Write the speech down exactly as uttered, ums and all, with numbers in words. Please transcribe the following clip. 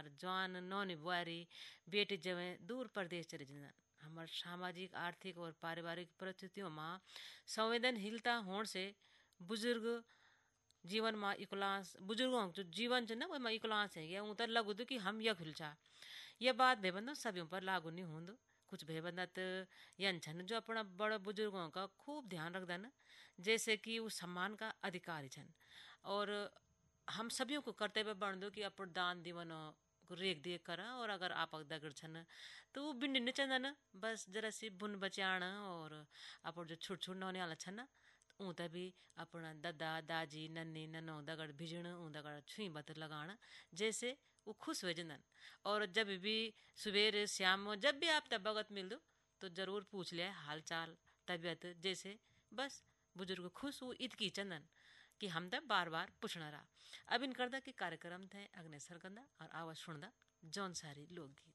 और जवान नौनी बुआरी बेटी जवे दूर प्रदेश चले जान। हमार सामाजिक आर्थिक और पारिवारिक परिस्थितियों में संवेदनशीलता होने से बुजुर्ग जीवन में इकुलांस बुजुर्गों जो जीवन च ना वो इकुलांस है ऊ तो लगू कि हम यख हिलचा ये बात भेबंद सभी पर लागू नहीं होंद। कुछ भेबंद तो यन छन जो अपना बड़ा बुजुर्गों का खूब ध्यान रखदन जैसे कि वो सम्मान का अधिकारी छन। और हम सभी को कर्तव्य बन दो कि अपन दान दीवन को रेख देख करा और अगर आप दगड़ छन तो वो बिंड न चंदन बस जरा सी बुन बचाण और अपन जो छुट छुट नौने वाला छन ऊँ भी अपना दादा दाजी नन्नी ननो दगड़ भिजण ऊँ दगड़ छुई बत लगाण जैसे वो खुश हो जंदन। और जब भी सवेरे शाम जब भी आप तब बगत मिल दो तो जरूर पूछ लिया हाल चाल तबीयत जैसे बस बुजुर्ग खुश हो इतकी चंदन कि हम तब बार बार पूछना रहा। अब इन करदा कि कार्यक्रम थे अग्नि सरकंदा और आवाज सुनदा जौन सारी लोकगीत।